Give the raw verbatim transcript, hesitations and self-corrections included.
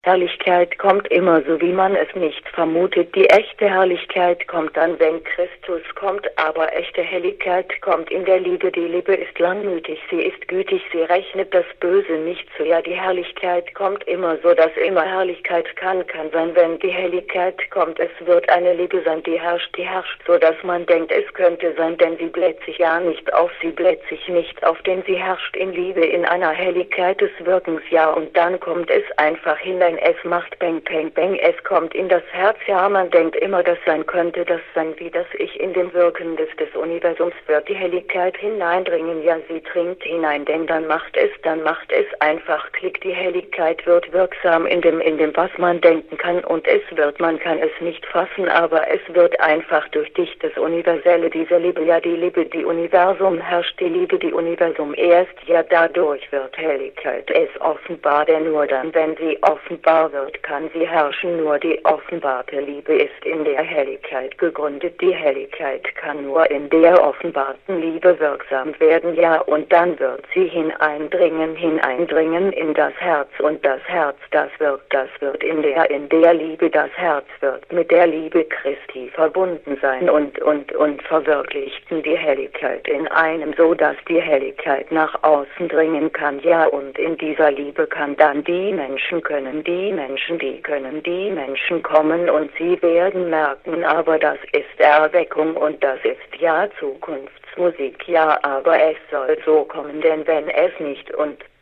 Herrlichkeit kommt immer so, wie man es nicht vermutet. Die echte Herrlichkeit kommt dann, wenn Christus kommt, aber echte Helligkeit kommt in der Liebe. Die Liebe ist langmütig, sie ist gütig, sie rechnet das Böse nicht zu. Ja, die Herrlichkeit kommt immer so, dass immer Herrlichkeit kann, kann sein, wenn die Helligkeit kommt. Es wird eine Liebe sein, die herrscht, die herrscht, so dass man denkt, es könnte sein, denn sie bläht sich ja nicht auf, sie bläht sich nicht auf, denn sie herrscht in Liebe, in einer Helligkeit des Wirkens, ja, und dann kommt es einfach hinein, es macht Bang, Bang, Bang, es kommt in das Herz, ja, man denkt immer, das sein könnte, das sein, wie das Ich in dem Wirken des, des Universums wird die Helligkeit hineindringen, ja, sie dringt hinein, denn dann macht es, dann macht es einfach Klick, die Helligkeit wird wirksam in dem, in dem, was man denken kann, und es wird, man kann es nicht fassen, aber es wird einfach durch dich, das Universelle, diese Liebe, ja, die Liebe, die Universum herrscht, die Liebe, die Universum erst, ja, dadurch wird Helligkeit es offenbar, denn nur dann, wenn sie offenbar wird, kann sie herrschen, nur die offenbarte Liebe ist in der Helligkeit gegründet, die Helligkeit kann nur in der offenbarten Liebe wirksam werden, ja, und dann wird sie hineindringen, hineindringen in das Herz, und das Herz, das wird, das wird in der, in der Liebe, das Herz wird mit der Liebe Christi verbunden sein und, und, und verwirklichten die Helligkeit in einem, so dass die Helligkeit nach außen dringen kann, ja, und in dieser Liebe kann dann die Menschen können, die Menschen, die können, die Menschen kommen, und sie werden merken, aber das ist Erweckung und das ist ja Zukunftsmusik, ja, aber es soll so kommen, denn wenn es nicht und